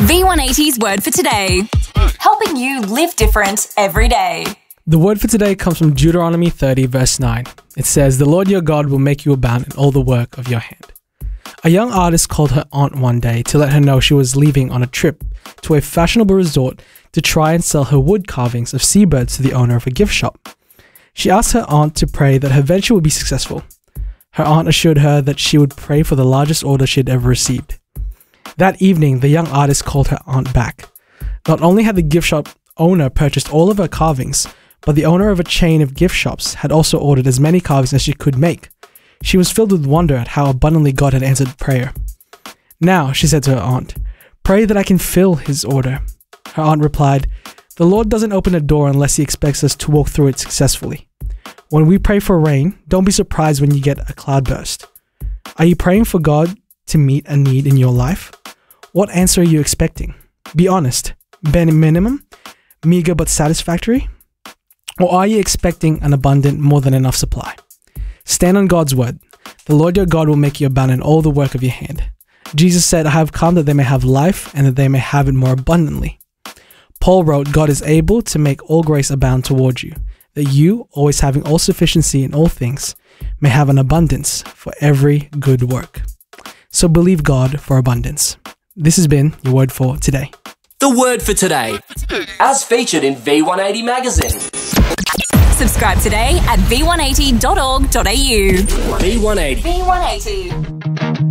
V180's Word for Today, helping you live different every day. The word for today comes from Deuteronomy 30 verse 9. It says, "The Lord your God will make you abound in all the work of your hand." A young artist called her aunt one day to let her know she was leaving on a trip to a fashionable resort to try and sell her wood carvings of seabirds to the owner of a gift shop. She asked her aunt to pray that her venture would be successful. Her aunt assured her that she would pray for the largest order she had ever received. That evening, the young artist called her aunt back. Not only had the gift shop owner purchased all of her carvings, but the owner of a chain of gift shops had also ordered as many carvings as she could make. She was filled with wonder at how abundantly God had answered prayer. "Now," she said to her aunt, "pray that I can fill his order." Her aunt replied, "The Lord doesn't open a door unless he expects us to walk through it successfully. When we pray for rain, don't be surprised when you get a cloudburst. Are you praying for God to meet a need in your life? What answer are you expecting? Be honest. Bare minimum? Meager but satisfactory? Or are you expecting an abundant, more than enough supply? Stand on God's word. The Lord your God will make you abound in all the work of your hand. Jesus said, "I have come that they may have life and that they may have it more abundantly." Paul wrote, "God is able to make all grace abound toward you, that you, always having all sufficiency in all things, may have an abundance for every good work." So believe God for abundance. This has been your word for today. The word for today, as featured in V180 magazine. Subscribe today at v180.org.au. V180. V180.